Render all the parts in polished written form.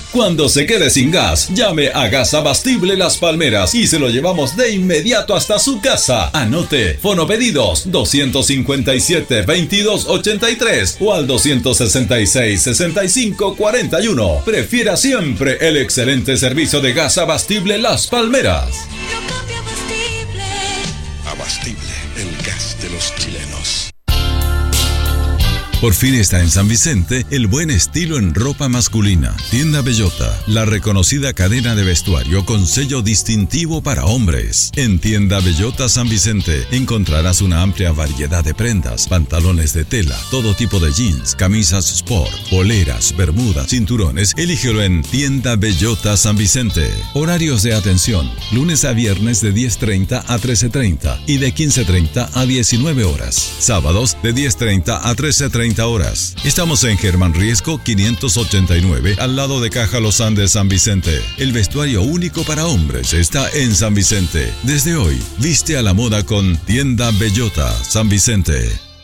Cuando se quede sin gas, llame a Gas Abastible Las Palmeras y se lo llevamos de inmediato hasta su casa. Anote, fonopedidos 257-2283 o al 266-6541. Prefiera siempre el excelente servicio de Gas Abastible Las Palmeras. Abastible, el gas de los chilenos. Por fin está en San Vicente el buen estilo en ropa masculina. Tienda Bellota, la reconocida cadena de vestuario con sello distintivo para hombres. En Tienda Bellota San Vicente encontrarás una amplia variedad de prendas, pantalones de tela, todo tipo de jeans, camisas sport, poleras, bermudas, cinturones. Elígelo en Tienda Bellota San Vicente. Horarios de atención: lunes a viernes de 10:30 a 13:30 y de 15:30 a 19 horas. Sábados de 10:30 a 13:30 horas. Estamos en Germán Riesco 589, al lado de Caja Los Andes San Vicente. El vestuario único para hombres está en San Vicente. Desde hoy, viste a la moda con Tienda Bellota San Vicente.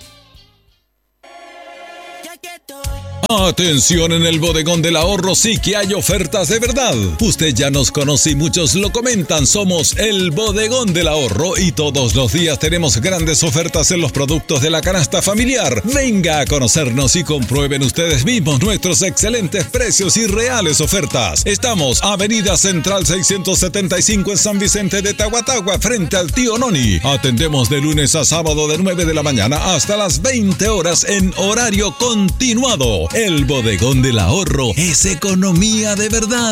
Atención, en el Bodegón del Ahorro sí que hay ofertas de verdad. Usted ya nos conoce y muchos lo comentan. Somos el Bodegón del Ahorro y todos los días tenemos grandes ofertas en los productos de la canasta familiar. Venga a conocernos y comprueben ustedes mismos nuestros excelentes precios y reales ofertas. Estamos Avenida Central 675 en San Vicente de Tahuatahua, frente al Tío Noni. Atendemos de lunes a sábado de 9 de la mañana hasta las 20 horas en horario continuado. El Bodegón del Ahorro es economía de verdad.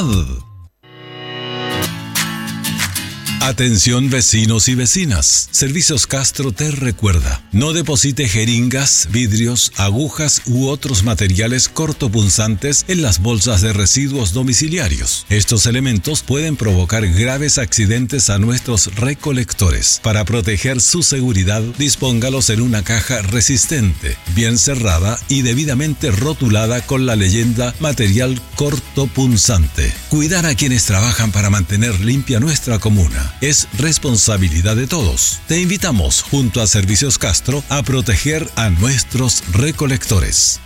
Atención vecinos y vecinas. Servicios Castro te recuerda: no deposite jeringas, vidrios, agujas u otros materiales cortopunzantes en las bolsas de residuos domiciliarios. Estos elementos pueden provocar graves accidentes a nuestros recolectores. Para proteger su seguridad, dispóngalos en una caja resistente, bien cerrada y debidamente rotulada con la leyenda material cortopunzante. Cuidar a quienes trabajan para mantener limpia nuestra comuna es responsabilidad de todos. Te invitamos, junto a Servicios Castro, a proteger a nuestros recolectores.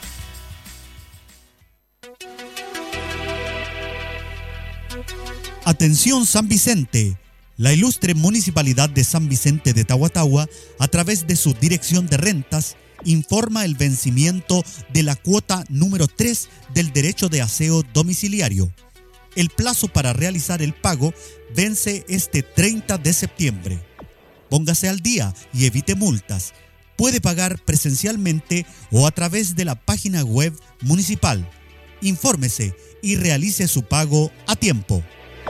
Atención San Vicente. La ilustre Municipalidad de San Vicente de Tahuatahua, a través de su Dirección de Rentas, informa el vencimiento de la cuota número 3 del derecho de aseo domiciliario. El plazo para realizar el pago vence este 30 de septiembre. Póngase al día y evite multas. Puede pagar presencialmente o a través de la página web municipal. Infórmese y realice su pago a tiempo.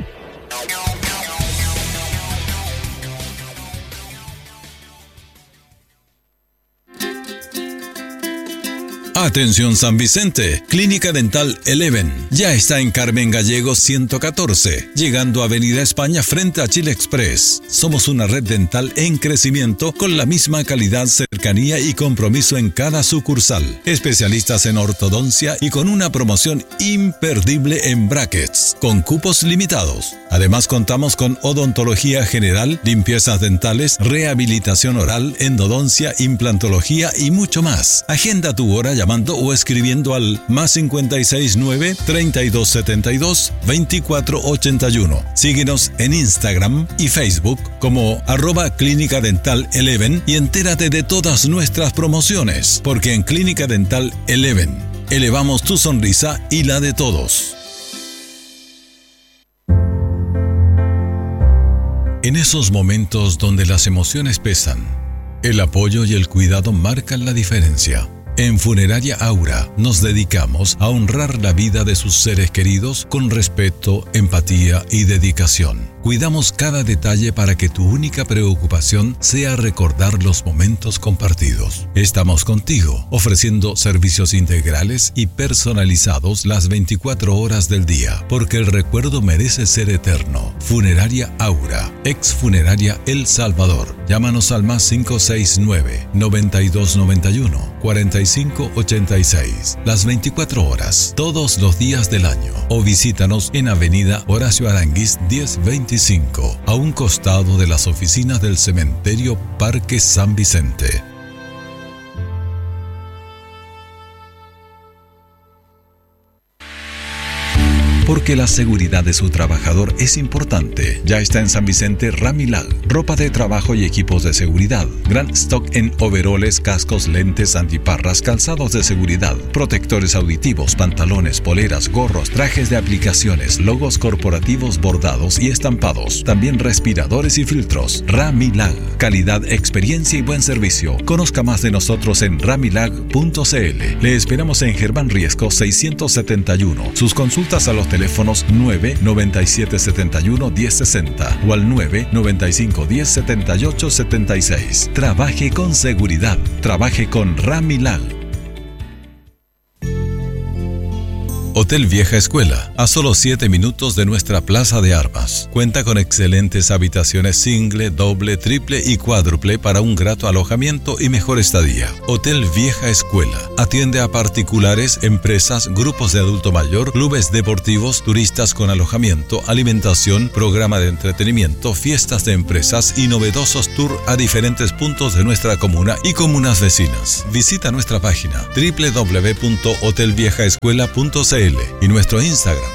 Atención San Vicente, Clínica Dental Eleven. Ya está en Carmen Gallegos 114, llegando a Avenida España frente a Chile Express. Somos una red dental en crecimiento con la misma calidad, cercanía y compromiso en cada sucursal. Especialistas en ortodoncia y con una promoción imperdible en brackets, con cupos limitados. Además contamos con odontología general, limpiezas dentales, rehabilitación oral, endodoncia, implantología y mucho más. Agenda tu hora llamando o escribiendo al +56 9 32 72 24 81. Síguenos en Instagram y Facebook como @Clínica Dental Eleven y entérate de todas nuestras promociones, porque en Clínica Dental Eleven elevamos tu sonrisa y la de todos. En esos momentos donde las emociones pesan, el apoyo y el cuidado marcan la diferencia. En Funeraria Aura nos dedicamos a honrar la vida de sus seres queridos con respeto, empatía y dedicación. Cuidamos cada detalle para que tu única preocupación sea recordar los momentos compartidos. Estamos contigo, ofreciendo servicios integrales y personalizados las 24 horas del día, porque el recuerdo merece ser eterno. Funeraria Aura, ex Funeraria El Salvador. Llámanos al +569 9291 4586, las 24 horas, todos los días del año. O visítanos en Avenida Horacio Aranguiz 1025, a un costado de las oficinas del Cementerio Parque San Vicente. porque la seguridad de su trabajador es importante. Ya está en San Vicente Ramilag, ropa de trabajo y equipos de seguridad. Gran stock en overoles, cascos, lentes, antiparras, calzados de seguridad, protectores auditivos, pantalones, poleras, gorros, trajes de aplicaciones, logos corporativos bordados y estampados. También respiradores y filtros. Ramilag, calidad, experiencia y buen servicio. Conozca más de nosotros en ramilag.cl. Le esperamos en Germán Riesco 671. Sus consultas a los teléfonos 99771-1060 o al 995-1078-76. Trabaje con seguridad. Trabaje con Ramilag. Hotel Vieja Escuela, a solo 7 minutos de nuestra plaza de armas. Cuenta con excelentes habitaciones single, doble, triple y cuádruple para un grato alojamiento y mejor estadía. Hotel Vieja Escuela atiende a particulares, empresas, grupos de adulto mayor, clubes deportivos, turistas con alojamiento, alimentación, programa de entretenimiento, fiestas de empresas y novedosos tours a diferentes puntos de nuestra comuna y comunas vecinas. Visita nuestra página www.hotelviejaescuela.cl y nuestro Instagram,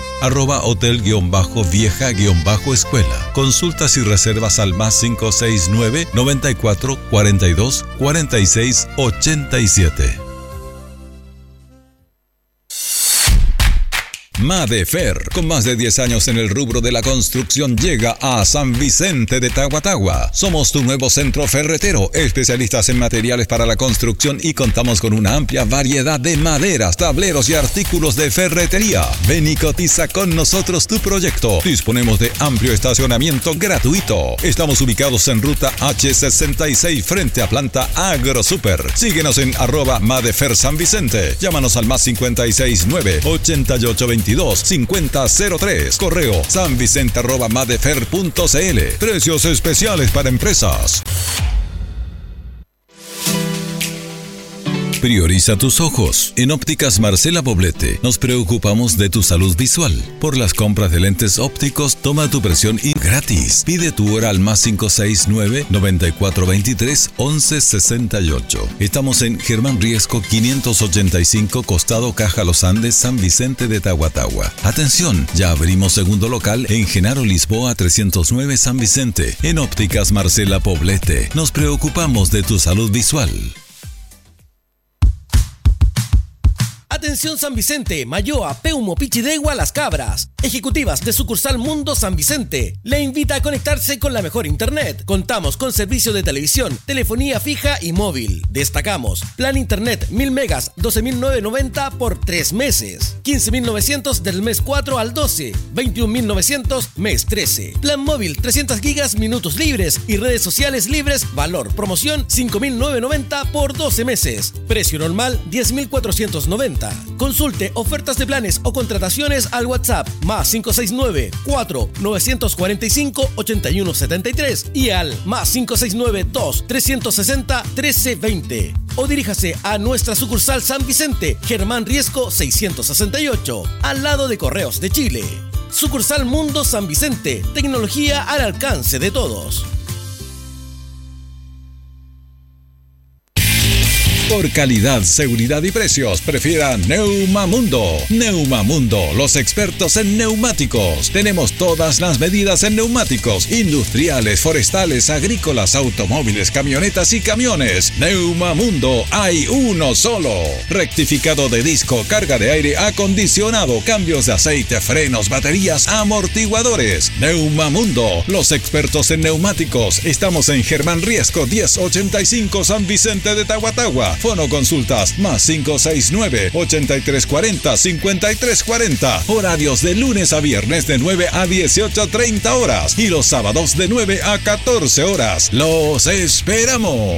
@hotel-vieja-escuela. Consultas y reservas al +569 94 42 46 87. Madefer, con más de 10 años en el rubro de la construcción, llega a San Vicente de Tahuatahua. Somos tu nuevo centro ferretero, especialistas en materiales para la construcción y contamos con una amplia variedad de maderas, tableros y artículos de ferretería. Ven y cotiza con nosotros tu proyecto. Disponemos de amplio estacionamiento gratuito. Estamos ubicados en ruta H66 frente a planta AgroSuper. Síguenos en @Madefer San Vicente. Llámanos al +569 8822 5003. Correo sanvicente@madefer.cl. Precios especiales para empresas. Prioriza tus ojos. En Ópticas Marcela Poblete nos preocupamos de tu salud visual. Por las compras de lentes ópticos, toma tu presión y gratis. Pide tu hora al +569 9423 1168. Estamos en Germán Riesco 585, costado Caja Los Andes, San Vicente de Tahuatahua. Atención, ya abrimos segundo local en Genaro Lisboa 309 San Vicente. En Ópticas Marcela Poblete nos preocupamos de tu salud visual. Atención San Vicente, Mayoa, Peumo, Pichidegua, Las Cabras. Ejecutivas de sucursal Mundo San Vicente. Le invita a conectarse con la mejor internet. Contamos con servicio de televisión, telefonía fija y móvil. Destacamos plan internet 1000 megas, 12.990 por 3 meses. 15.900 del mes 4 al 12. 21.900 mes 13. Plan móvil 300 gigas, minutos libres y redes sociales libres. Valor promoción 5.990 por 12 meses. Precio normal 10.490. Consulte ofertas de planes o contrataciones al WhatsApp +569 4 945 8173 y al +569 2 360 1320. O diríjase a nuestra sucursal San Vicente, Germán Riesco 668, al lado de Correos de Chile. Sucursal Mundo San Vicente, tecnología al alcance de todos. Por calidad, seguridad y precios, prefiera Neumamundo. Neumamundo, los expertos en neumáticos. Tenemos todas las medidas en neumáticos, industriales, forestales, agrícolas, automóviles, camionetas y camiones. Neumamundo, hay uno solo. Rectificado de disco, carga de aire acondicionado, cambios de aceite, frenos, baterías, amortiguadores. Neumamundo, los expertos en neumáticos. Estamos en Germán Riesco 1085 San Vicente de Tahuatahua. Fono consultas +569 8340 5340. Horarios de lunes a viernes de 9 a 18:30 horas y los sábados de 9 a 14 horas. ¡Los esperamos!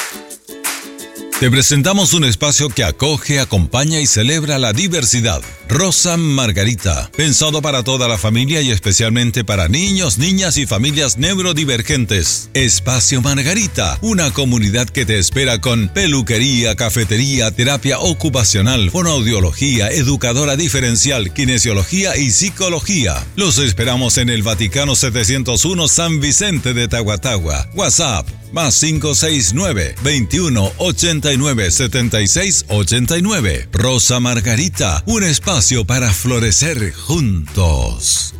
Te presentamos un espacio que acoge, acompaña y celebra la diversidad. Rosa Margarita, pensado para toda la familia y especialmente para niños, niñas y familias neurodivergentes. Espacio Margarita, una comunidad que te espera con peluquería, cafetería, terapia ocupacional, fonoaudiología, educadora diferencial, kinesiología y psicología. Los esperamos en el Vaticano 701 San Vicente de Tahuatahua. WhatsApp más 569-2189-7689. Rosa Margarita, un espacio para florecer juntos.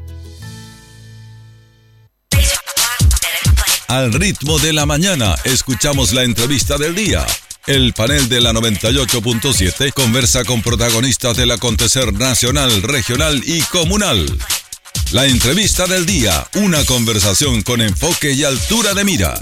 Al ritmo de la mañana, escuchamos la entrevista del día. El panel de la 98.7 conversa con protagonistas del acontecer nacional, regional y comunal. La entrevista del día, una conversación con enfoque y altura de mira.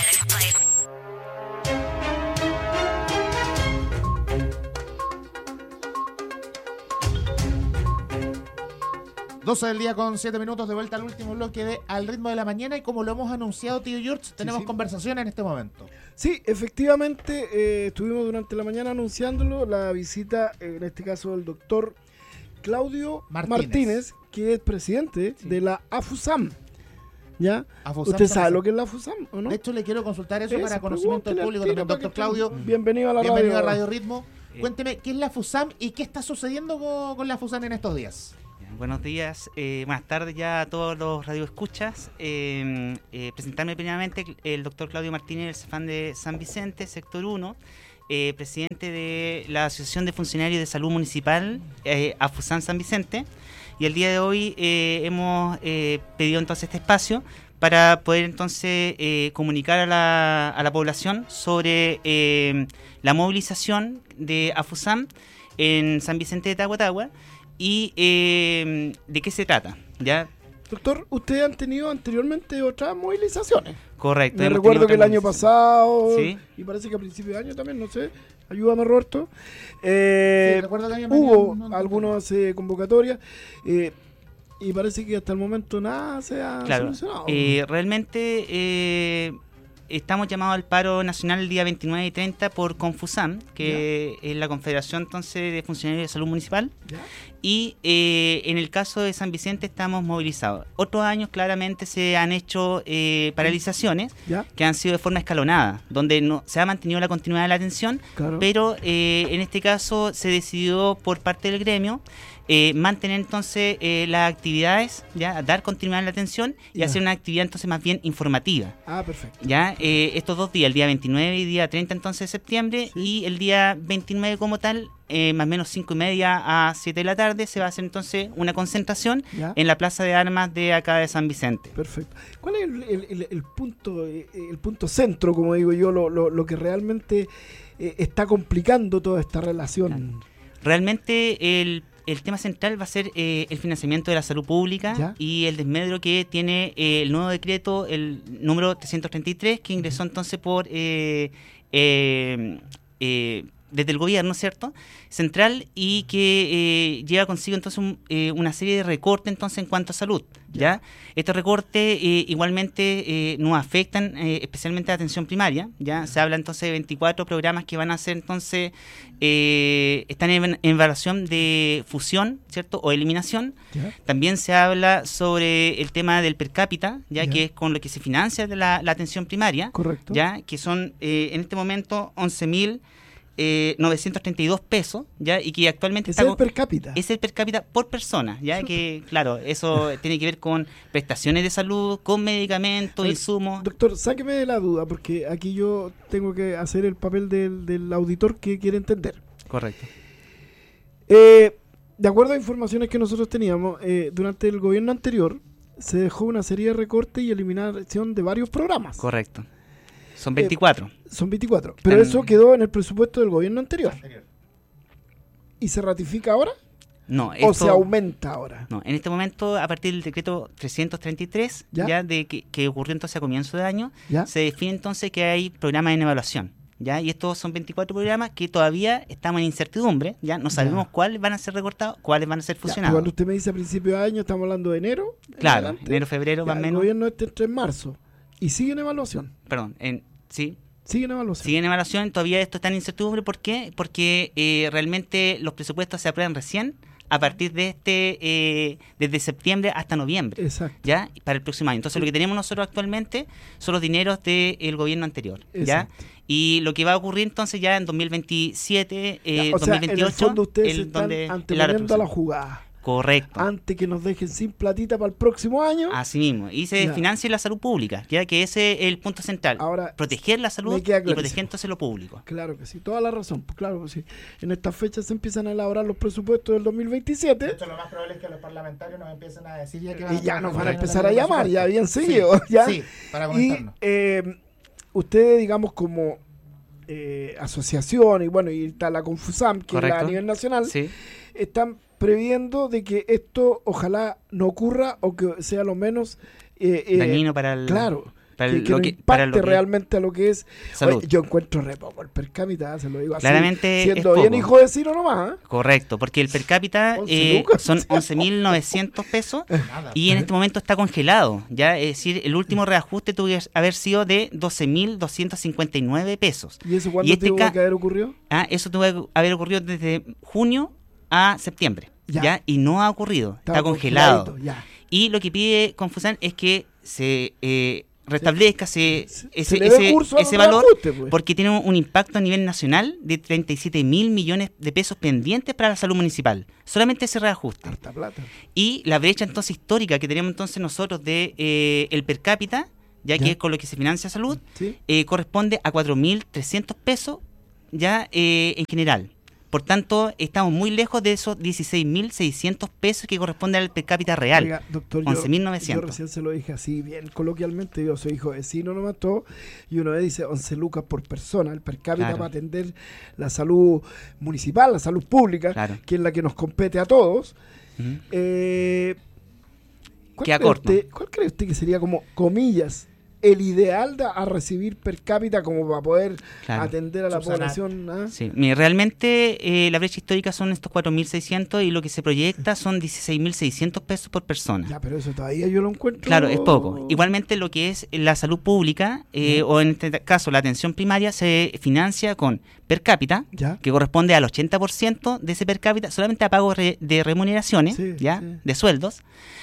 Doce del día con 7 minutos, de vuelta al último bloque de Al Ritmo de la Mañana, y como lo hemos anunciado, tío George, tenemos conversación en este momento. Sí, efectivamente, estuvimos durante la mañana anunciándolo, la visita, en este caso del doctor Claudio Martínez, que es presidente de la AFUSAM. ¿Ya? AFUSAM, ¿usted sabe lo que es la AFUSAM o no? De hecho, le quiero consultar eso para conocimiento del público también. Doctor Claudio, bienvenido a la bienvenido a Radio Ritmo. Cuénteme, ¿qué es la AFUSAM y qué está sucediendo con la AFUSAM en estos días? Buenos días, buenas tardes ya a todos los radioescuchas. Presentarme primeramente, el doctor Claudio Martínez, el CEFAM de San Vicente, sector 1, presidente de la Asociación de Funcionarios de Salud Municipal, AFUSAM San Vicente, y el día de hoy hemos pedido entonces este espacio para poder entonces comunicar a la población sobre la movilización de AFUSAM en San Vicente de Tahuatahua. ¿Y de qué se trata? ¿Ya? Doctor, ustedes han tenido anteriormente otras movilizaciones. Correcto. Me recuerdo que el año pasado, ¿sí? Y parece que a principios de año también, no sé, ayúdame Roberto. Sí, recuerdo que hubo algunas convocatorias y parece que hasta el momento nada se ha solucionado. Realmente estamos llamados al paro nacional el día 29 y 30 por Confusam, que es la Confederación entonces de Funcionarios de Salud Municipal. ¿Ya? Y en el caso de San Vicente estamos movilizados. Otros años claramente se han hecho paralizaciones que han sido de forma escalonada, donde no se ha mantenido la continuidad de la atención, pero en este caso se decidió por parte del gremio mantener entonces las actividades, ya dar continuidad a la atención y hacer una actividad entonces más bien informativa. Ah, perfecto. Ya estos 2 días, el día 29 y día 30 entonces de septiembre, y el día 29 como tal, más o menos 5:30 a 7 de la tarde, se va a hacer entonces una concentración en la Plaza de Armas de acá de San Vicente. Perfecto. ¿Cuál es el punto centro, como digo yo, lo que realmente está complicando toda esta relación? Realmente el tema central va a ser el financiamiento de la salud pública y el desmedro que tiene el nuevo decreto, el número 333, que ingresó entonces por desde el gobierno, ¿cierto?, central, y que lleva consigo entonces una serie de recortes entonces en cuanto a salud, ¿ya? Estos recortes igualmente nos afectan especialmente a la atención primaria, ¿ya? Se habla entonces de 24 programas que van a ser entonces, están en evaluación de fusión, ¿cierto?, o eliminación. También se habla sobre el tema del per cápita, ya que es con lo que se financia de la atención primaria. Correcto. Ya que son en este momento 11.932 pesos, ¿ya? Y que actualmente es el per cápita. Es el per cápita por persona, ¿ya? Que, claro, eso tiene que ver con prestaciones de salud, con medicamentos, insumos. Doctor, sáqueme de la duda, porque aquí yo tengo que hacer el papel del auditor que quiere entender. Correcto. De acuerdo a informaciones que nosotros teníamos, durante el gobierno anterior se dejó una serie de recortes y eliminación de varios programas. Correcto. Son 24. Son 24. Pero eso quedó en el presupuesto del gobierno anterior. ¿Y se ratifica ahora? No. ¿O se aumenta ahora? No, en este momento, a partir del decreto 333, ya de que ocurrió entonces a comienzo de año, se define entonces que hay programas en evaluación. ¿Ya? Y estos son 24 programas que todavía estamos en incertidumbre, ya no sabemos cuáles van a ser recortados, cuáles van a ser fusionados. Cuando usted me dice a principio de año, estamos hablando de enero. Claro, enero, febrero, más o menos. El gobierno entra en marzo y sigue en evaluación. Perdón, sí. Sigue en evaluación. Sigue en evaluación, todavía esto está en incertidumbre. ¿Por qué? Porque realmente los presupuestos se aprueban recién a partir de desde septiembre hasta noviembre. Exacto. ¿Ya? Para el próximo año. Entonces, lo que tenemos nosotros actualmente son los dineros del gobierno anterior. ¿Ya? Exacto. Y lo que va a ocurrir entonces ya en 2027, O sea, 2028, en el fondo ustedes el, están donde anteponiendo a la jugada. Correcto. Antes que nos dejen sin platita para el próximo año. Así mismo. Y se financia la salud pública, ya que ese es el punto central. Ahora, proteger la salud y proteger entonces lo público. Claro que sí, toda la razón. Pues claro que sí. En estas fechas se empiezan a elaborar los presupuestos del 2027. De hecho, lo más probable es que los parlamentarios nos empiecen a decir y ya nos van a empezar a llamar, ya bien seguido. Sí, ¿ya? Sí, para comentarnos. Y ustedes, digamos, como asociación, y bueno, y está la Confusam, que Correcto. es la a nivel nacional, Sí. están previendo de que esto ojalá no ocurra o que sea lo menos dañino para el... Claro. Para Que no impacte realmente a lo que es salud. Oye, yo encuentro re poco el per cápita, se lo digo así, Claramente siendo es bien poco. hijo de Ciro nomás. Correcto, porque el per cápita 11 lucas. son 11.900 pesos y en este momento está congelado, ya, es decir, el último reajuste tuvo que haber sido de 12.259 pesos. ¿Y eso cuándo tuvo que haber ocurrido? Eso tuvo que haber ocurrido desde junio a septiembre, ya, y no ha ocurrido, está congelado. Ya. Y lo que pide Confusam es que se restablezca ese valor, ajuste, pues. porque tiene un impacto a nivel nacional de 37.000 millones de pesos pendientes para la salud municipal. Solamente ese reajuste. Harta plata. Y la brecha entonces histórica que tenemos entonces nosotros de el per cápita, ya que es con lo que se financia salud, ¿Sí? Corresponde a 4.300 pesos ya en general. Por tanto, estamos muy lejos de esos 16.600 pesos que corresponden al per cápita real. Oiga, doctor, 11.900. yo recién se lo dije así, bien coloquialmente, yo soy hijo de vecino nomás todo, y uno dice 11 lucas por persona, el per cápita para atender la salud municipal, la salud pública, que es la que nos compete a todos. ¿Cuál cree usted que sería como, comillas, el ideal a recibir per cápita como para poder atender a la población? Sí, realmente la brecha histórica son estos 4.600 y lo que se proyecta son 16.600 pesos por persona. Ya, pero eso todavía yo lo encuentro... Claro, es poco. Igualmente lo que es la salud pública, o en este caso la atención primaria, se financia con per cápita, que corresponde al 80% de ese per cápita, solamente a pago de remuneraciones, de sueldos.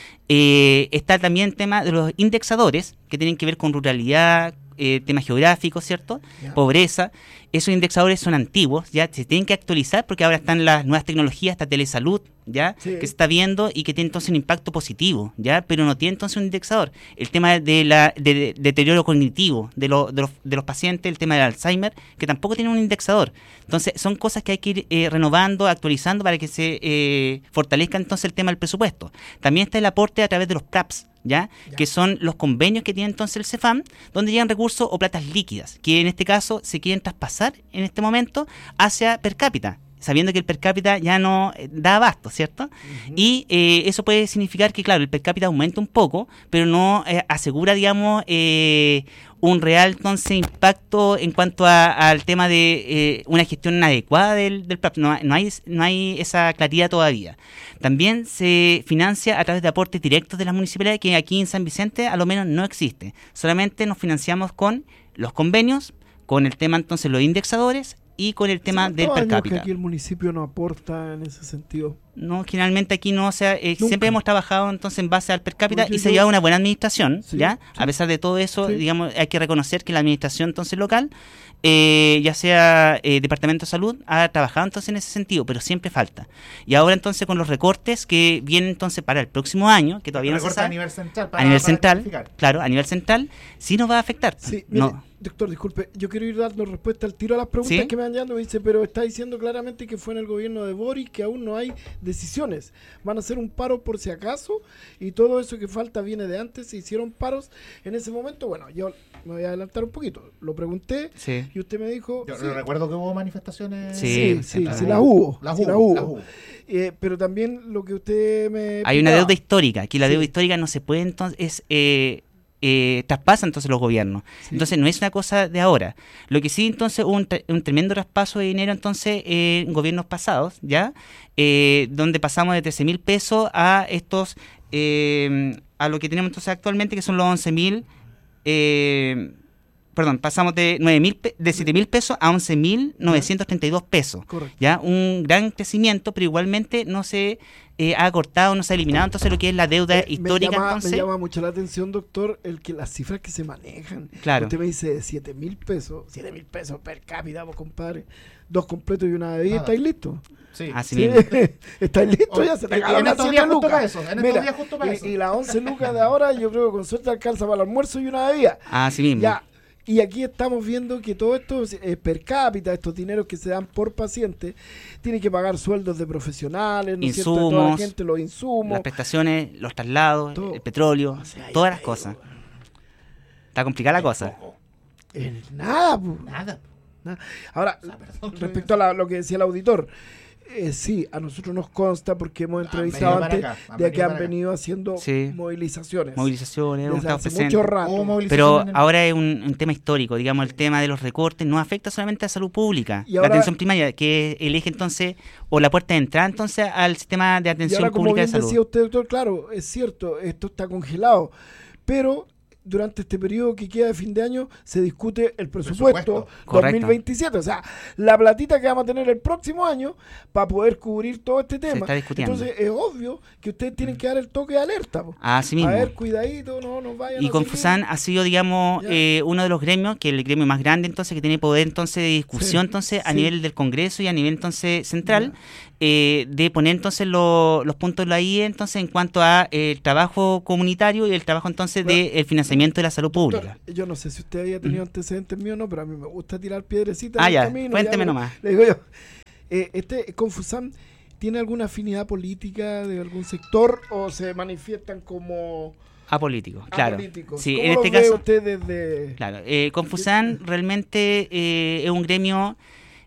Está también el tema de los indexadores que tienen que ver con ruralidad, temas geográficos, ¿cierto? Pobreza. Esos indexadores son antiguos, ya se tienen que actualizar porque ahora están las nuevas tecnologías, esta telesalud, ya, que se está viendo y que tiene entonces un impacto positivo, ya, pero no tiene entonces un indexador. El tema de deterioro cognitivo de los pacientes, el tema del Alzheimer, que tampoco tiene un indexador. Entonces, son cosas que hay que ir renovando, actualizando para que se fortalezca entonces el tema del presupuesto. También está el aporte a través de los PRAPS, ¿ya? Que son los convenios que tiene entonces el CEFAM, donde llegan recursos o platas líquidas, que en este caso se quieren traspasar en este momento hacia per cápita, sabiendo que el per cápita ya no da abasto, ¿cierto? Y eso puede significar que, claro, el per cápita aumenta un poco, pero no asegura, digamos, un real entonces impacto en cuanto al tema de una gestión adecuada del PRAP. No hay esa claridad todavía. También se financia a través de aportes directos de las municipalidades, que aquí en San Vicente a lo menos no existe. Solamente nos financiamos con los convenios, con el tema entonces los indexadores y con el tema del per cápita. Que aquí el municipio no aporta en ese sentido? No, generalmente aquí no, siempre hemos trabajado entonces en base al per cápita y se ha llevado una buena administración, ¿ya? Sí. A pesar de todo eso, digamos, hay que reconocer que la administración entonces local, ya sea Departamento de Salud, ha trabajado entonces en ese sentido, pero siempre falta. Y ahora entonces con los recortes que vienen entonces para el próximo año, que todavía no se sabe. A nivel central. A nivel central, claro, a nivel central, sí nos va a afectar. Sí, mire, doctor, disculpe, yo quiero ir dando respuesta al tiro a las preguntas que me han llegado. Me dice, pero está diciendo claramente que fue en el gobierno de Boric, que aún no hay decisiones. Van a hacer un paro por si acaso y todo eso que falta viene de antes. Se hicieron paros en ese momento. Bueno, yo me voy a adelantar un poquito. Lo pregunté y usted me dijo... Yo recuerdo que hubo manifestaciones... Sí, las hubo. Las hubo. Pero también lo que usted me... Hay una deuda histórica. Aquí la deuda histórica no se puede entonces... traspasa entonces los gobiernos. Entonces no es una cosa de ahora. Lo que sí entonces hubo un tremendo traspaso de dinero entonces en gobiernos pasados, ¿ya? Donde pasamos de 13.000 pesos a estos a lo que tenemos entonces actualmente, que son los 11.000 pasamos de 7.000 pesos a 11.932 pesos. Correcto. Ya un gran crecimiento, pero igualmente no se ha cortado, no se ha eliminado entonces lo que es la deuda histórica. Me llama mucho la atención, doctor, las cifras que se manejan. Claro. Usted me dice 7.000 pesos per cápita, vos, compadre. 2 completos y una bebida, ¿estáis listos? Sí. Así mismo. ¿Estáis listos? Ya se te acaban las 7 lucas. Mira, y las 11 lucas de ahora, yo creo que con suerte alcanza para el almuerzo y una bebida. Así mismo. Ya. Y aquí estamos viendo que todo esto per cápita, estos dineros que se dan por paciente, tienen que pagar sueldos de profesionales, ¿no es cierto? De toda la gente, los insumos, las prestaciones, los traslados, todo. el petróleo, todas las cosas. Está complicada la cosa. Nada, pues. Nada. Ahora, respecto a lo que decía el auditor, sí, a nosotros nos consta porque hemos entrevistado antes de que han venido haciendo movilizaciones. Hemos estado hace presentes. mucho rato. Pero ahora es un tema histórico, digamos, el tema de los recortes no afecta solamente a salud pública, la atención primaria, que es el eje entonces, o la puerta de entrada entonces al sistema de atención pública de salud. Como bien decía usted, doctor, claro, es cierto, esto está congelado, pero durante este periodo que queda de fin de año se discute el presupuesto 2027, o sea, la platita que vamos a tener el próximo año para poder cubrir todo este tema. Se está discutiendo. Entonces es obvio que ustedes tienen que dar el toque de alerta. Así mismo. A ver, cuidadito, no nos vayan y Confusan ha sido, digamos, uno de los gremios, que es el gremio más grande entonces, que tiene poder entonces de discusión entonces a nivel del Congreso y a nivel entonces central, de poner entonces los puntos de la IE entonces en cuanto a el trabajo comunitario y el trabajo entonces del financiamiento de la salud pública. Yo no sé si usted había tenido antecedentes míos o no, pero a mí me gusta tirar piedrecitas en el ya, camino. Cuénteme nomás. Le digo yo, Confusan, ¿tiene alguna afinidad política de algún sector o se manifiestan como apolíticos? Claro. Sí, ¿Cómo en este ve caso usted desde...? Claro, Confusan realmente es un gremio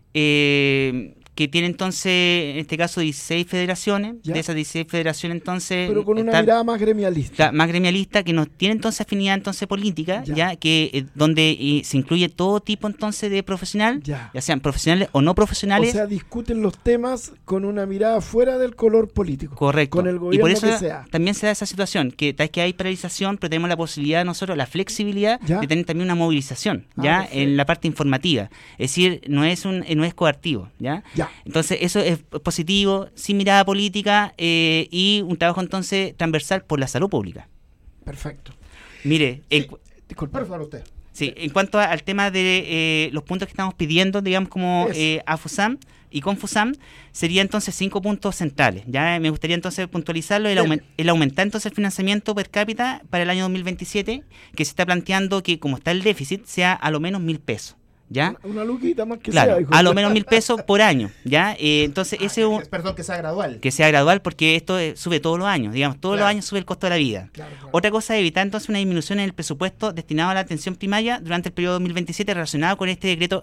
que tiene entonces, en este caso, 16 federaciones. ¿Ya? De esas 16 federaciones, entonces... Pero con una mirada más gremialista. Más gremialista, que no tiene entonces afinidad entonces política, ya que donde se incluye todo tipo entonces de profesional, ya sean profesionales o no profesionales. O sea, discuten los temas con una mirada fuera del color político. Correcto. Con el gobierno y por eso que sea. También se da esa situación, que tal que hay paralización, pero tenemos la posibilidad nosotros, la flexibilidad de tener también una movilización, en la parte informativa. Es decir, no es coartivo, ¿ya? Entonces eso es positivo, sin mirada política y un trabajo entonces transversal por la salud pública. Perfecto. Mire, disculpe, por favor, usted. Sí, en cuanto al tema de los puntos que estamos pidiendo, digamos, como AFUSAM y CONFUSAM, sería entonces 5 puntos centrales. Ya me gustaría entonces puntualizarlo, el aumentar entonces el financiamiento per cápita para el año 2027, que se está planteando que como está el déficit, sea a lo menos 1.000 pesos. ¿Ya? Una luquita más que sea. Hijo. A lo menos 1.000 pesos por año, ¿ya? Entonces ese perdón, que sea gradual. Que sea gradual porque esto sube todos los años, digamos, todos los años sube el costo de la vida. Claro. Otra cosa es evitar entonces una disminución en el presupuesto destinado a la atención primaria durante el periodo 2027 relacionado con este decreto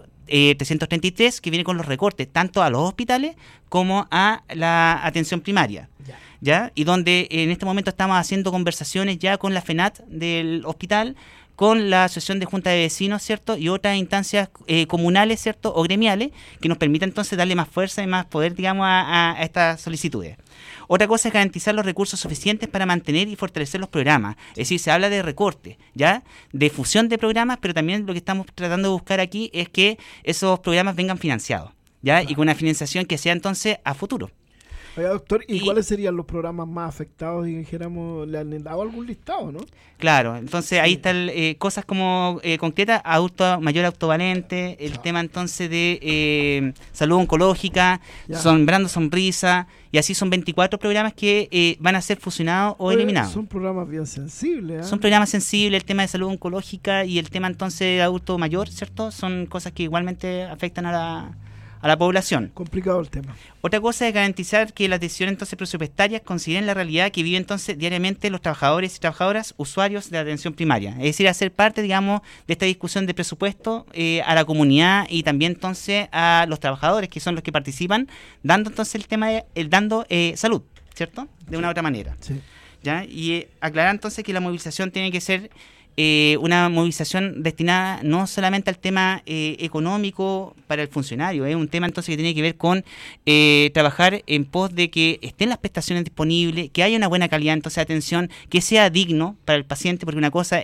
333 que viene con los recortes tanto a los hospitales como a la atención primaria. ¿Ya? Y donde en este momento estamos haciendo conversaciones ya con la FENAT del hospital, con la Asociación de Junta de Vecinos, ¿cierto? Y otras instancias comunales, ¿cierto? O gremiales, que nos permitan entonces darle más fuerza y más poder, digamos, a estas solicitudes. Otra cosa es garantizar los recursos suficientes para mantener y fortalecer los programas. Es decir, se habla de recorte, ¿ya? De fusión de programas, pero también lo que estamos tratando de buscar aquí es que esos programas vengan financiados, ¿ya? Y con una financiación que sea entonces a futuro. Oiga, doctor, ¿y cuáles serían los programas más afectados? Y dijéramos, ¿le han dado algún listado, no? Claro, entonces ahí están cosas como concretas, mayor autovalente, el tema entonces de salud oncológica, Sembrando Sonrisa, y así son 24 programas que van a ser fusionados o eliminados. Son programas bien sensibles. Son programas sensibles, el tema de salud oncológica y el tema entonces de adulto mayor, ¿cierto? Son cosas que igualmente afectan a la población. Complicado el tema. Otra cosa es garantizar que las decisiones entonces presupuestarias consideren la realidad que viven entonces diariamente los trabajadores y trabajadoras usuarios de la atención primaria. Es decir, hacer parte, digamos, de esta discusión de presupuesto a la comunidad y también entonces a los trabajadores que son los que participan, dando entonces el tema dando salud, ¿cierto? De una u otra manera. Sí. ¿Ya? Y aclarar entonces que la movilización tiene que ser una movilización destinada no solamente al tema económico para el funcionario, es un tema entonces que tiene que ver con trabajar en pos de que estén las prestaciones disponibles, que haya una buena calidad entonces de atención, que sea digno para el paciente, porque una cosa es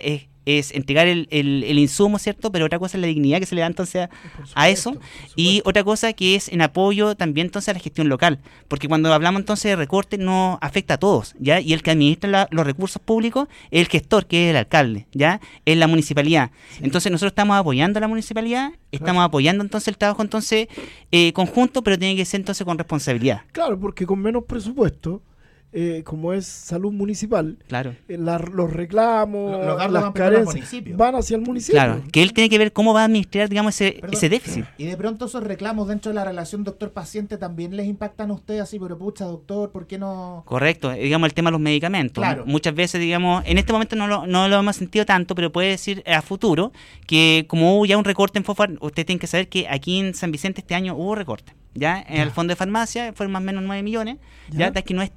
es entregar el insumo, ¿cierto? Pero otra cosa es la dignidad que se le da entonces a eso, y otra cosa que es en apoyo también entonces a la gestión local, porque cuando hablamos entonces de recorte nos afecta a todos, ¿ya? Y el que administra los recursos públicos es el gestor, que es el alcalde, ¿ya? Es la municipalidad. Sí. Entonces nosotros estamos apoyando a la municipalidad, estamos apoyando entonces el trabajo entonces conjunto, pero tiene que ser entonces con responsabilidad. Claro, porque con menos presupuesto, como es salud municipal, claro, los reclamos, las carencias van hacia el municipio. Claro, que él tiene que ver cómo va a administrar, digamos, ese déficit. Y de pronto esos reclamos dentro de la relación doctor-paciente también les impactan a ustedes así, pero pucha, doctor, ¿por qué no? Correcto, digamos el tema de los medicamentos. Claro. Muchas veces, digamos, en este momento no lo hemos sentido tanto, pero puede decir a futuro que como hubo ya un recorte en FOFAR, ustedes tienen que saber que aquí en San Vicente este año hubo recorte. Ya en el fondo de farmacia fueron más o menos 9 millones, ya que no es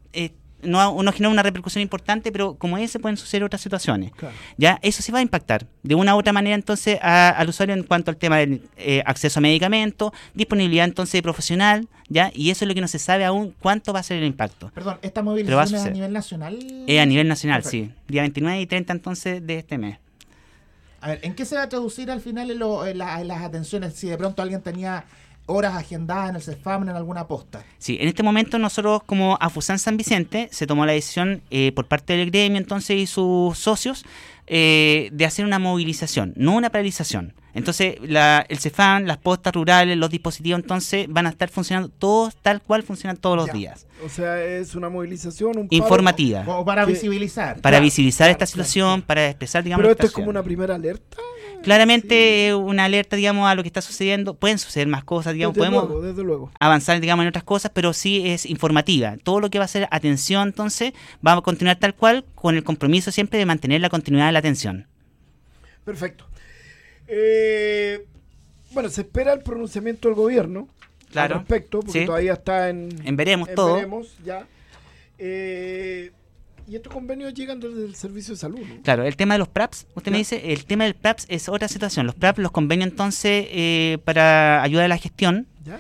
no genera una repercusión importante, pero como ese pueden suceder otras situaciones. Claro. Ya eso sí va a impactar de una u otra manera entonces al usuario en cuanto al tema del acceso a medicamentos, disponibilidad entonces de profesional, ya, y eso es lo que no se sabe aún cuánto va a ser el impacto. Perdón, ¿esta movilización es a nivel nacional? A nivel nacional, perfecto. Sí, día 29 y 30 entonces de este mes. A ver, ¿en qué se va a traducir al final en las atenciones? Si de pronto alguien tenía horas agendadas en el CEFAM, en alguna posta. Sí, en este momento nosotros como AFUSAM San Vicente se tomó la decisión por parte del gremio entonces y sus socios de hacer una movilización, no una paralización. Entonces el CEFAM, las postas rurales, los dispositivos entonces van a estar funcionando todos tal cual funcionan todos los días. O sea, es una movilización, un paro informativa. Como para visibilizar. Para visibilizar esta situación, para expresar, digamos. Pero esto es como una primera alerta. Claramente una alerta, digamos, a lo que está sucediendo. Pueden suceder más cosas, digamos, desde luego. Avanzar, digamos, en otras cosas, pero sí es informativa. Todo lo que va a ser atención, entonces, va a continuar tal cual, con el compromiso siempre de mantener la continuidad de la atención. Perfecto. Bueno, se espera el pronunciamiento del gobierno al respecto, porque todavía está en veremos todo. Veremos, ya. Y estos convenios llegan desde el Servicio de Salud, ¿no? Claro, el tema de los PRAPS, usted me dice, el tema del PRAPS es otra situación. Los PRAPS, los convenios entonces para ayuda a la gestión, ¿ya?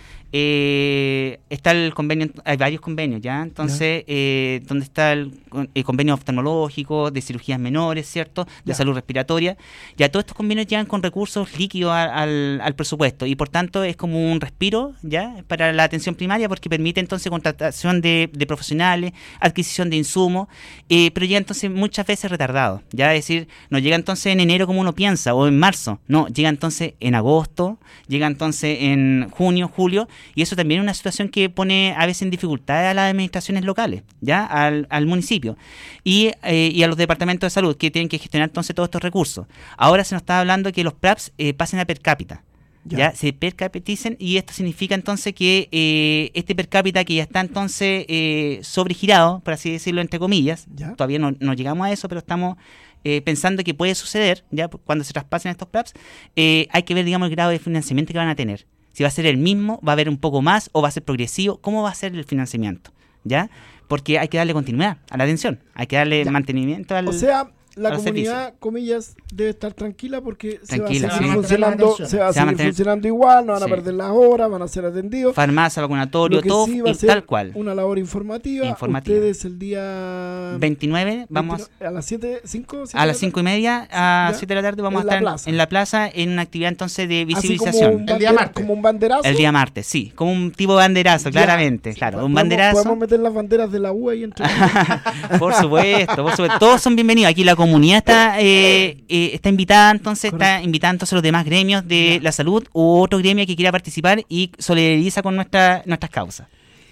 Está el convenio, hay varios convenios, ¿ya? Entonces, donde está el convenio oftalmológico, de cirugías menores, ¿cierto? De salud respiratoria. Ya todos estos convenios llegan con recursos líquidos al presupuesto y por tanto es como un respiro, ¿ya? Para la atención primaria porque permite entonces contratación de profesionales, adquisición de insumos, pero llega entonces muchas veces retardado, ¿ya? Es decir, no llega entonces en enero como uno piensa o en marzo, no, llega entonces en agosto, llega entonces en junio, julio. Y eso también es una situación que pone a veces en dificultad a las administraciones locales, ya al municipio y a los departamentos de salud que tienen que gestionar entonces todos estos recursos. Ahora se nos está hablando que los PRAPS pasen a per cápita. Ya se per capiticen y esto significa entonces que este per cápita que ya está entonces sobregirado, por así decirlo entre comillas, todavía no llegamos a eso, pero estamos pensando que puede suceder ya cuando se traspasen estos PRAPS, hay que ver, digamos, el grado de financiamiento que van a tener. Si va a ser el mismo, va a haber un poco más o va a ser progresivo, ¿cómo va a ser el financiamiento? ¿Ya? Porque hay que darle continuidad a la atención, hay que darle mantenimiento al. O sea, la comunidad, comillas, debe estar tranquila porque se va a seguir funcionando igual, no van a perder las horas, van a ser atendidos. Farmacia, vacunatorio, todo sí tal cual. Una labor informativa. Ustedes el día 29 vamos a las 5 a las 5:30 a 7 de la tarde vamos a estar en la plaza en una actividad entonces de visibilización. El día martes. Como un banderazo. El día martes, sí, como un tipo de banderazo, claramente, claro, un banderazo. Podemos meter las banderas de la U ahí entre. Por supuesto, todos son bienvenidos. Aquí la comunidad está invitada, entonces está invitada entonces los demás gremios de la salud u otro gremio que quiera participar y solidariza con nuestras causas.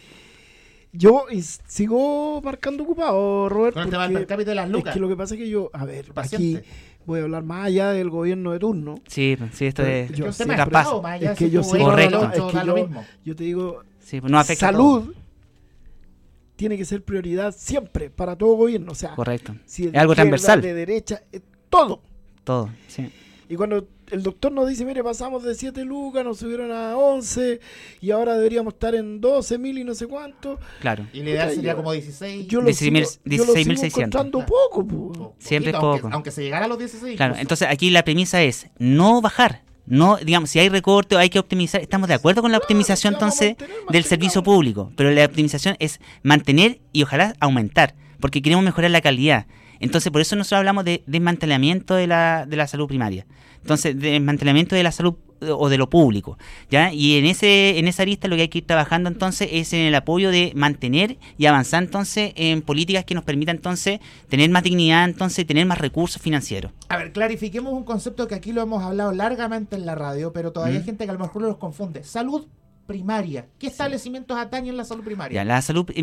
Yo sigo marcando ocupado, Robert, con el tema del per cápita de las lucas. Es que lo que pasa es que yo, a ver, aquí voy a hablar más allá del gobierno de turno. Sí, esto es traspaso. Es que yo sigo, yo te digo, no afecta salud tiene que ser prioridad siempre para todo gobierno, o sea, correcto. Si es algo transversal, de derecha, todo, sí. Y cuando el doctor nos dice, mire, pasamos de 7 lucas, nos subieron a 11 y ahora deberíamos estar en 12.000 y no sé cuánto. Claro. Y la ideal sería como 16. Yo lo sigo encontrando poco. Siempre es poco. Aunque se llegara a los 16. Claro, entonces aquí la premisa es no bajar. No, digamos, si hay recorte o hay que optimizar, estamos de acuerdo con la optimización entonces del servicio público, pero la optimización es mantener y ojalá aumentar, porque queremos mejorar la calidad. Entonces, por eso nosotros hablamos de desmantelamiento de la salud primaria. Entonces, desmantelamiento de la salud o de lo público, ¿ya? Y en esa arista lo que hay que ir trabajando entonces es en el apoyo de mantener y avanzar entonces en políticas que nos permitan entonces tener más dignidad, entonces tener más recursos financieros. A ver, clarifiquemos un concepto que aquí lo hemos hablado largamente en la radio, pero todavía hay gente que a lo mejor los confunde. Salud primaria. ¿Qué establecimientos atañen la salud primaria? Ya, la salud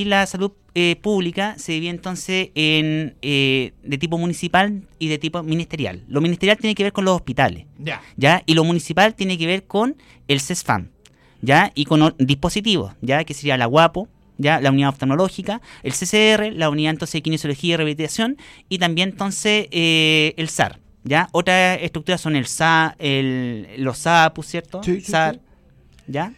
pública se divide entonces en de tipo municipal y de tipo ministerial. Lo ministerial tiene que ver con los hospitales, ya, y lo municipal tiene que ver con el CESFAM, ya, y con dispositivos, ya, que sería la UAPO, ya, la unidad oftalmológica, el CCR, la unidad entonces de kinesiología y rehabilitación, y también entonces el SAR, ya. Otras estructuras son el SA, los SAPU, ¿cierto? Sí, SAR, sí. ¿ya?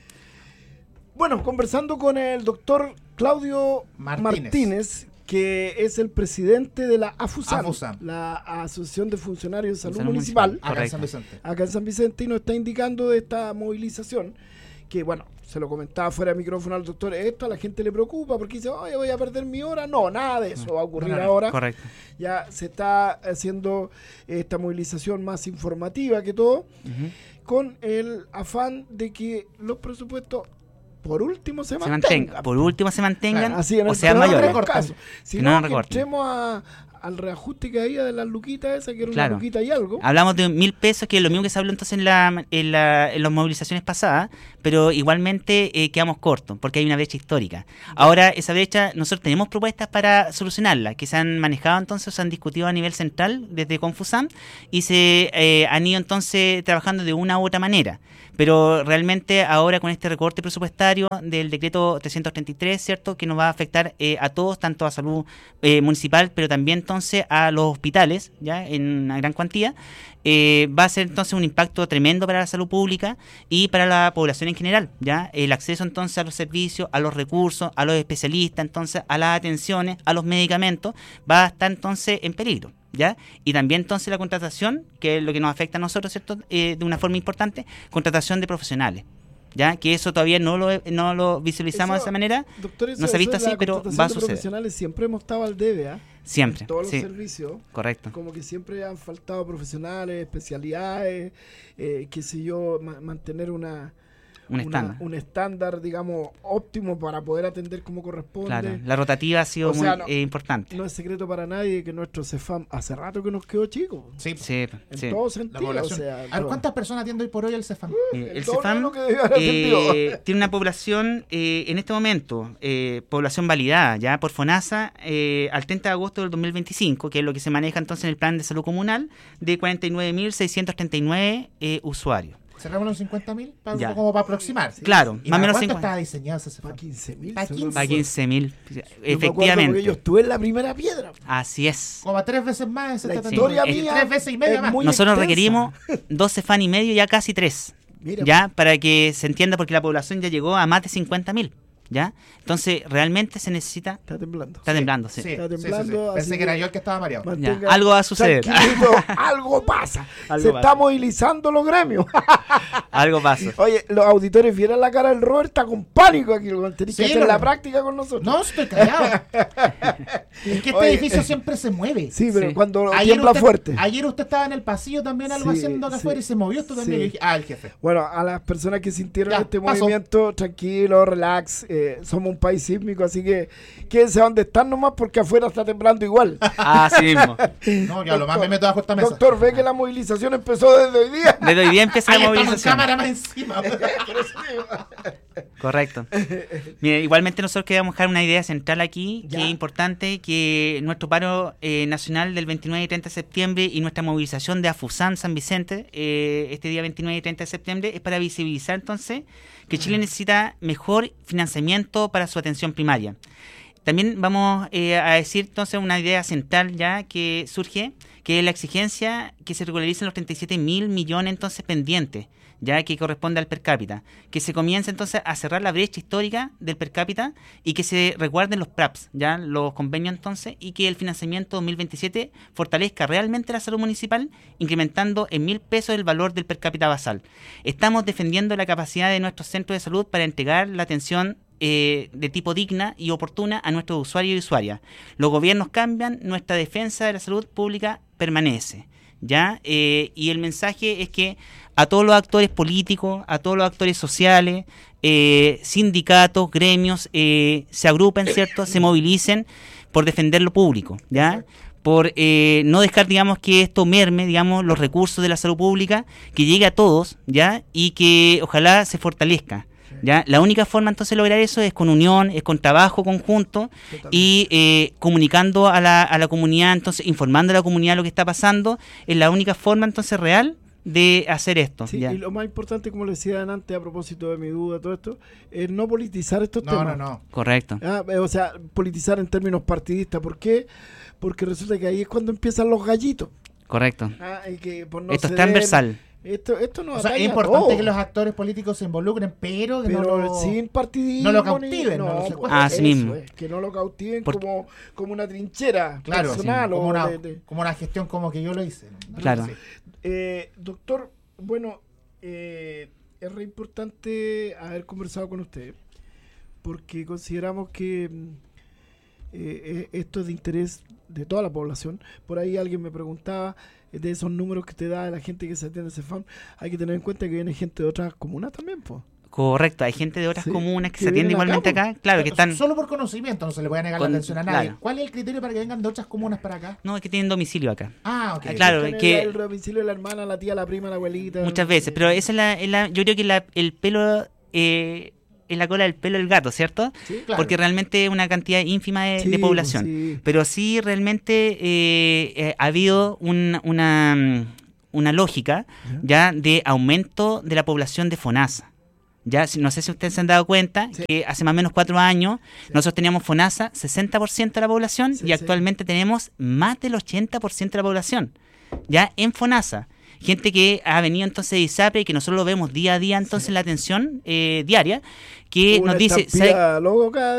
Bueno, conversando con el doctor Claudio Martínez, que es el presidente de la AFUSAM, la Asociación de Funcionarios de Salud Municipal, acá en San Vicente, y nos está indicando de esta movilización, que bueno, se lo comentaba fuera de micrófono al doctor, esto a la gente le preocupa porque dice, oye, voy a perder mi hora. No, nada de eso va a ocurrir ahora. Correcto. Ya se está haciendo esta movilización más informativa que todo, con el afán de que los presupuestos por último se mantengan. Por último se mantengan, claro, así, o sean mayores. Si no, entremos al reajuste que había de las luquitas esas, que era una luquita y algo. Hablamos de 1.000 pesos, que es lo mismo que se habló entonces en las movilizaciones pasadas, pero igualmente quedamos cortos, porque hay una brecha histórica. Ahora, esa brecha, nosotros tenemos propuestas para solucionarla, que se han manejado entonces, se han discutido a nivel central desde Confusam, y se han ido entonces trabajando de una u otra manera. Pero realmente ahora con este recorte presupuestario del decreto 333, ¿cierto?, que nos va a afectar a todos, tanto a salud municipal, pero también entonces a los hospitales, ya en una gran cuantía, va a ser entonces un impacto tremendo para la salud pública y para la población en general, ya el acceso entonces a los servicios, a los recursos, a los especialistas, entonces a las atenciones, a los medicamentos, va a estar entonces en peligro. ¿Ya? Y también entonces la contratación, que es lo que nos afecta a nosotros, ¿cierto? De una forma importante, contratación de profesionales, ¿ya? Que eso todavía no lo visualizamos de esa manera, doctor, no se ha visto así, pero va a suceder. Profesionales siempre hemos estado al debe, siempre, en todos los servicios. Correcto. Como que siempre han faltado profesionales, especialidades, qué sé yo, mantener un estándar, digamos, óptimo para poder atender como corresponde. Claro, la rotativa ha sido muy importante. No es secreto para nadie que nuestro CEFAM hace rato que nos quedó chico. Sí. En todo sentido. A ver, ¿cuántas personas atiende hoy por hoy el CEFAM? El CEFAM tiene una población, en este momento, población validada ya por FONASA al 30 de agosto del 2025, que es lo que se maneja entonces en el plan de salud comunal, de 49.639 usuarios. Cerramos los 50.000 como para aproximarse. Claro, ¿Y más o menos cuánto estaba diseñado ese para 15.000? Para 15.000, efectivamente. Porque yo estuve en la primera piedra. Así es. Como a 3 veces más. La historia mía 3 veces y media más. Nosotros requerimos 2 CEFAM y medio, ya casi 3. Mira, ya, para que se entienda, porque la población ya llegó a más de 50.000. ¿Ya? Entonces, realmente se necesita... Está temblando. Está temblando, sí. Está temblando. Pensé que era yo el que estaba mareado. Algo va a suceder. Algo pasa. Está movilizando los gremios. Algo pasa. Oye, los auditores vieron la cara del Robert, está con pánico aquí. Tenés que hacer la práctica con nosotros. No, estoy callado. Es que este edificio siempre se mueve. Sí, pero cuando tiembla fuerte. Ayer usted estaba en el pasillo también algo haciendo acá afuera y se movió esto también. Y dije, el jefe. Bueno, a las personas que sintieron este movimiento, tranquilo, relax. Somos un país sísmico, así que quédense donde están nomás porque afuera está temblando igual. Así mismo. No, ya lo más me meto bajo esta mesa. Doctor, ve que la movilización empezó desde hoy día. Desde hoy día empieza la movilización. Cámara más encima. Correcto. Mira, igualmente nosotros queremos dejar una idea central aquí, que es importante, que nuestro paro nacional del 29 y 30 de septiembre y nuestra movilización de AFUSAM San Vicente, este día 29 y 30 de septiembre, es para visibilizar entonces que Chile necesita mejor financiamiento para su atención primaria. También vamos a decir entonces una idea central ya que surge, que es la exigencia que se regularicen los 37.000 millones entonces pendientes, ya que corresponde al per cápita, que se comience entonces a cerrar la brecha histórica del per cápita y que se resguarden los PRAPS, ya los convenios entonces, y que el financiamiento 2027 fortalezca realmente la salud municipal, incrementando en 1.000 pesos el valor del per cápita basal. Estamos defendiendo la capacidad de nuestros centros de salud para entregar la atención de tipo digna y oportuna a nuestros usuarios y usuarias. Los gobiernos cambian, nuestra defensa de la salud pública permanece, ¿ya? Y el mensaje es que a todos los actores políticos, a todos los actores sociales, sindicatos, gremios, se agrupen, ¿cierto? Se movilicen por defender lo público, ¿ya? Por no dejar, digamos, que esto merme, digamos, los recursos de la salud pública, que llegue a todos, ¿ya? Y que ojalá se fortalezca, ¿ya? La única forma entonces de lograr eso es con unión, es con trabajo conjunto. Totalmente. Y comunicando a la comunidad, entonces informando a la comunidad lo que está pasando, es la única forma entonces real de hacer esto. Sí, ¿ya? Y lo más importante, como le decía antes, a propósito de mi duda, todo esto, es no politizar estos temas. No. Correcto. O sea, politizar en términos partidistas. ¿Por qué? Porque resulta que ahí es cuando empiezan los gallitos. Correcto. Y que por no esto es ceder, transversal. Esto no, o sea, es importante que los actores políticos se involucren, pero sin partidismo, no lo cautiven, no lo secuestren. Así mismo. Que no lo cautiven como una trinchera personal, sí, como una gestión como que yo lo hice. Claro. Doctor, bueno, es re importante haber conversado con usted, porque consideramos que esto es de interés de toda la población. Por ahí alguien me preguntaba de esos números que te da de la gente que se atiende a CEFAM. Hay que tener en cuenta que viene gente de otras comunas también, pues. Correcto, hay gente de otras comunas que se atiende igualmente acá, claro, que están... Solo por conocimiento, no se le puede negar la atención a nadie. Claro. ¿Cuál es el criterio para que vengan de otras comunas para acá? No, es que tienen domicilio acá. Ah, ok. Claro, que... el domicilio de la hermana, la tía, la prima, la abuelita... Muchas veces, pero esa es la yo creo que el pelo... es la cola del pelo del gato, ¿cierto? Sí, claro. Porque realmente es una cantidad ínfima de población. Sí. Pero sí realmente ha habido una lógica ya de aumento de la población de FONASA. Ya, no sé si ustedes se han dado cuenta que hace más o menos 4 años nosotros teníamos FONASA 60% de la población y actualmente tenemos más del 80% de la población ya en FONASA. Gente que ha venido entonces de ISAPRE y que nosotros lo vemos día a día entonces en la atención diaria, que nos dice...